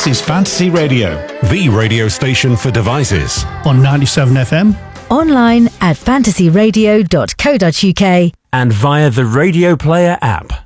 This is Fantasy Radio, the radio station for devices. On 97 FM. Online at fantasyradio.co.uk. And via the Radio Player app.